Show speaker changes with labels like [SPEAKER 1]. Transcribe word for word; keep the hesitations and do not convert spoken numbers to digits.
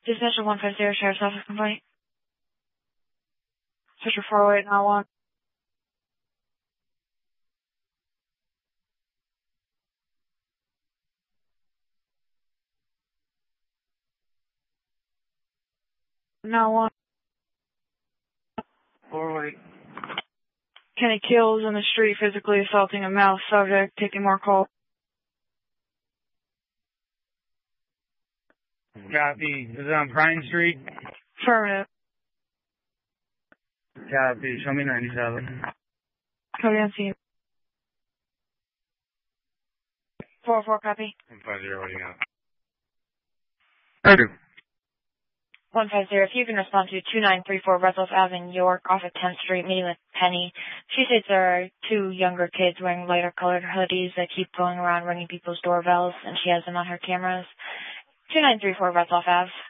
[SPEAKER 1] Dispatcher one five zero, Sheriff's Office complaint. Fisher four oh eight nine one. nine one.
[SPEAKER 2] four oh eight.
[SPEAKER 1] Kenny Kills in the street physically assaulting a male subject, taking more call.
[SPEAKER 2] Copy. Is it on Pine Street?
[SPEAKER 1] Affirmative.
[SPEAKER 2] Copy. Show me ninety-seven.
[SPEAKER 1] Copy on scene. four oh four, copy.
[SPEAKER 2] one five zero, what do you got?
[SPEAKER 3] I do.
[SPEAKER 1] one five zero, if you can respond to two nine three four Russell Avenue, York, off of tenth Street, meeting with Penny. She says there are two younger kids wearing lighter colored hoodies that keep going around ringing people's doorbells, and she has them on her cameras. two nine three four Russell Avenue.